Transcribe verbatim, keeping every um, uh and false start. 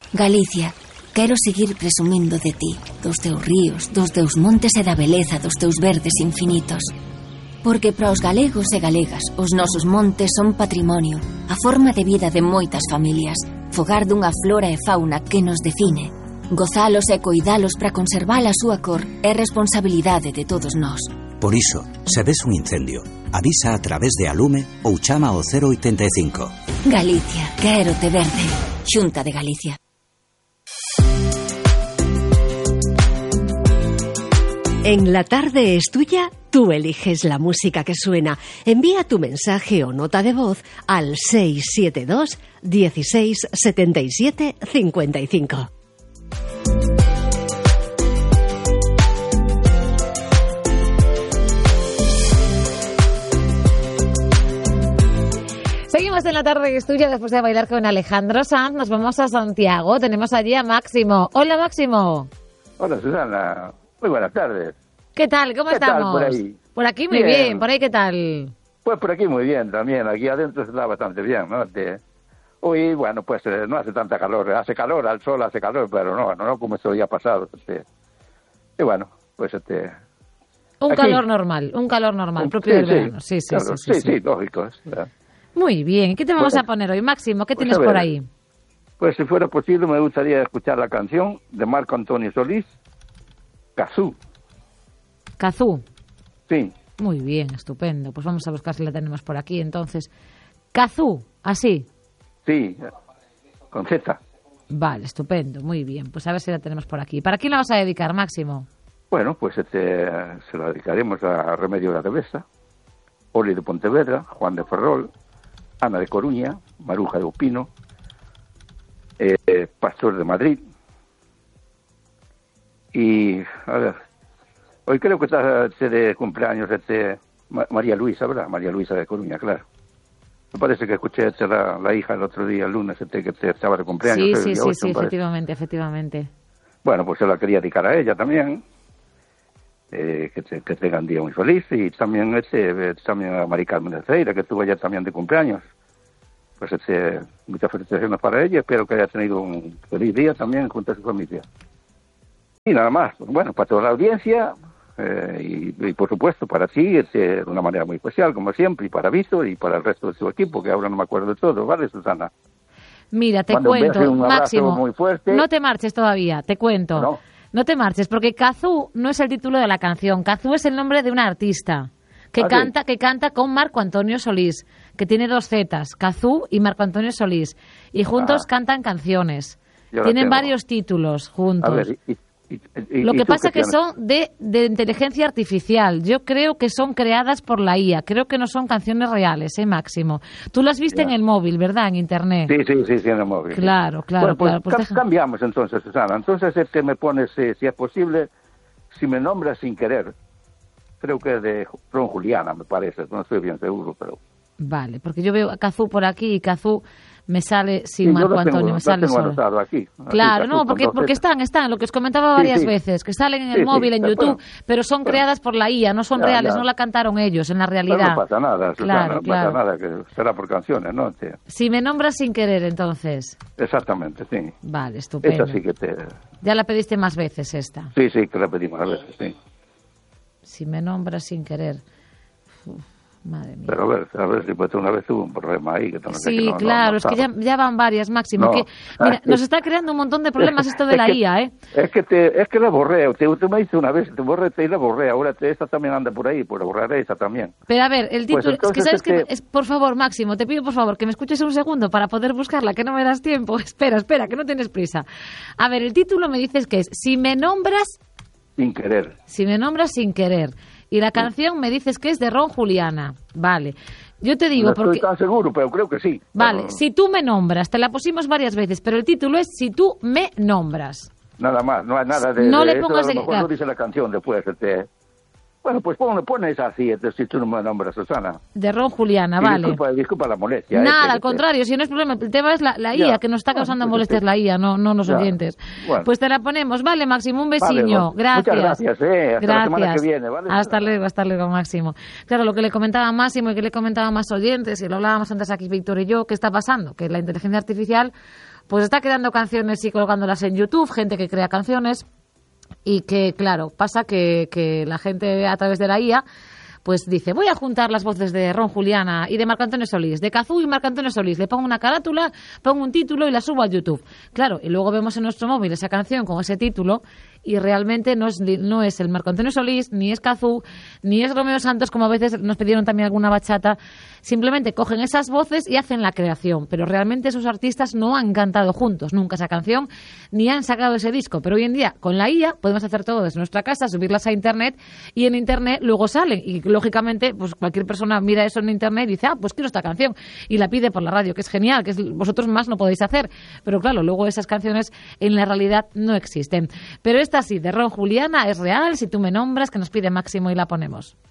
Galicia, quero seguir presumindo de ti, dos teus ríos, dos teus montes e da beleza dos teus verdes infinitos. Porque para os galegos e galegas, os nosos montes son patrimonio, a forma de vida de moitas familias, fogar dunha flora e fauna que nos define. Gozalos e coidalos para conservar a súa cor é responsabilidade de todos nós. Por iso, se ves un incendio, avisa a través de Alume ou chama ao cero oitenta e cinco. Galicia, quero te verde. Xunta de Galicia. En La Tarde es Tuya, tú eliges la música que suena. Envía tu mensaje o nota de voz al seis siete dos, dieciséis, setenta y siete, cincuenta y cinco. Seguimos en La Tarde es Tuya después de bailar con Alejandro Sanz. Nos vamos a Santiago. Tenemos allí a Máximo. Hola, Máximo. Hola, Susana. Muy buenas tardes. ¿Qué tal? ¿Cómo ¿Qué estamos? tal por ahí? Por aquí muy bien. bien. ¿Por ahí qué tal? Pues por aquí muy bien también. Aquí adentro se está bastante bien, ¿no? Este, hoy, bueno, pues eh, no hace tanta calor. Hace calor, al sol hace calor, pero no, no como estos días pasados. Este. Y bueno, pues este... Un aquí. calor normal, un calor normal, Un, propio sí, del sí, verano. Sí, sí, claro, sí, sí, sí, sí, lógico. Es, ¿verdad? Muy bien. ¿Qué te vamos Pues, a poner hoy, Máximo? ¿Qué pues tienes a ver, por ahí? Pues si fuera posible me gustaría escuchar la canción de Marco Antonio Solís, Cazú. Cazú. Sí. Muy bien, estupendo. Pues vamos a buscar si la tenemos por aquí. Entonces, Cazú, así. Sí, con Z. Vale, estupendo, muy bien. Pues a ver si la tenemos por aquí. ¿Para quién la vas a dedicar, Máximo? Bueno, pues este, se la dedicaremos a Remedio de Arrebesa, Oli de Pontevedra, Juan de Ferrol, Ana de Coruña, Maruja de Upino, eh, Pastor de Madrid. Y, a ver, hoy creo que está de cumpleaños este María Luisa, ¿verdad? María Luisa de Coruña, claro. Me parece que escuché este, la, la hija el otro día, el lunes, este, que este, estaba de cumpleaños. Sí, el sí, día sí, ocho, sí, efectivamente, efectivamente. Bueno, pues se la quería dedicar a ella también. Eh, que, te, que tengan un día muy feliz. Y también este también a Mari Carmen de Ceira, que estuvo ayer también de cumpleaños. Pues este, muchas felicitaciones para ella. Espero que haya tenido un feliz día también junto a su familia. Y nada más. Bueno, para toda la audiencia eh, y, y por supuesto para ti, este, de una manera muy especial, como siempre, y para Víctor y para el resto de su equipo, que ahora no me acuerdo de todo, ¿vale, Susana? Mira, te Mando un cuento, beso y un abrazo Máximo, muy fuerte. no te marches todavía, te cuento. No. No te marches, porque Cazú no es el título de la canción. Cazú es el nombre de una artista que ¿Ah, canta sí? que canta con Marco Antonio Solís, que tiene dos zetas, Cazú y Marco Antonio Solís, y juntos Ah. cantan canciones. Yo la Tienen tengo. varios títulos juntos. A ver, y, y, y, y, Lo y que tú pasa qué que tienes? son de, de inteligencia artificial. Yo creo que son creadas por la I A. Creo que no son canciones reales, ¿eh, Máximo? Tú las viste Ya. en el móvil, ¿verdad? En Internet. Sí, sí, sí, sí, en el móvil. Claro, claro, Bueno, pues, claro. Pues cam- deja- cambiamos entonces, Susana. Entonces este me pones, eh, si es posible, si me nombras sin querer. Creo que es de Ron Juliana, me parece. No estoy bien seguro, pero... Vale, porque yo veo a Cazú por aquí y Cazú me sale sin Sí, yo Marco lo tengo- Antonio, me lo sale tengo solo. anotado aquí. Claro, Aquí, no, Cazú, porque con dos porque zetas. están, están, lo que os comentaba Sí, varias sí. veces, que salen en Sí, el móvil, sí, en pero YouTube, bueno, pero son bueno. creadas por la I A, no son Ya, reales, ya. no la cantaron ellos en la Pero realidad. no pasa nada, Susana, Claro, no claro. pasa nada, que será por canciones, ¿no? Te- Si me nombras sin querer, entonces. Exactamente, sí. Vale, estupendo. Esa sí que te... Ya la pediste más veces esta. Sí, sí, que la pedimos a veces, sí. Si me nombras sin querer. Uf, madre mía. Pero a ver, a ver si pues una vez hubo un problema ahí. Que no sé, Sí, que no- no- claro, no es que ya, estaba. ya van varias, Máximo. No. Que, mira, nos está creando un montón de problemas esto de Es la que- I A, ¿eh? Es que te, es que la borré. Te, usted me dice una vez, te borré te y la borré. Ahora te, esta también anda por ahí, pues la borraré esa también. Pero a ver, el Pues título, es que entonces sabes es que, que- es, por favor, Máximo, te pido por favor que me escuches un segundo para poder buscarla, que no me das tiempo. Espera, espera, que no tienes prisa. A ver, el título me dices que es Si me nombras, Sin querer. si me nombras sin querer. Y la canción me dices que es de Ron Juliana. Vale. Yo te digo No porque... estoy tan seguro, pero creo que sí. Vale, Pero si tú me nombras, te la pusimos varias veces, pero el título es Si tú me nombras. Nada más, no hay nada de, No de le eso. pongas A lo el- mejor claro. no dice la canción después. Este. Bueno, pues pon, pon esa así, este, si tú no me nombras, Susana. De Ron Juliana, Y vale. Disculpa, disculpa la molestia. Nada, este, al este. contrario, si no es problema. El tema es la, la I A, Ya. que nos está Bueno, causando pues, molestias sí. la I A, no, no los Ya. oyentes. Bueno. Pues te la ponemos. Vale, Máximo, un Vale, besiño. bueno. Gracias. Muchas gracias, eh. Hasta la semana Gracias. que viene, ¿vale? Hasta luego, hasta luego, Máximo. Claro, lo que le comentaba a Máximo y que le comentaba a más oyentes, y lo hablábamos antes aquí Víctor y yo, ¿qué está pasando? Que la inteligencia artificial pues está creando canciones y colgándolas en YouTube, gente que crea canciones y que, claro, pasa que, que la gente a través de la I A pues dice, voy a juntar las voces de Ron Juliana y de Marco Antonio Solís, de Cazzu y Marco Antonio Solís, le pongo una carátula, pongo un título y la subo a YouTube. Claro, y luego vemos en nuestro móvil esa canción con ese título y realmente no es, no es el Marco Antonio Solís, ni es Cazzu, ni es Romeo Santos, como a veces nos pidieron también alguna bachata. Simplemente cogen esas voces y hacen la creación, pero realmente esos artistas no han cantado juntos nunca esa canción, ni han sacado ese disco. Pero hoy en día, con la I A, podemos hacer todo desde nuestra casa, subirlas a Internet, y en Internet luego salen. Y lógicamente, pues cualquier persona mira eso en Internet y dice, ah, pues quiero esta canción, y la pide por la radio, que es genial, que es, vosotros más no podéis hacer. Pero claro, luego esas canciones en la realidad no existen. Pero esta sí, de Ron Juliana, es real, si tú me nombras, que nos pide Máximo y la ponemos.